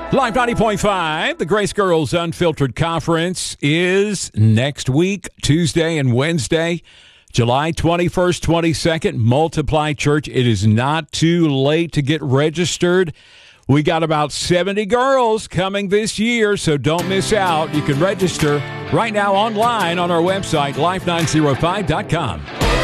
Live 90.5, the Grace Girls Unfiltered Conference is next week, Tuesday and Wednesday, July 21st, 22nd, Multiply Church. It is not too late to get registered. We got about 70 girls coming this year, so don't miss out. You can register right now online on our website, life905.com.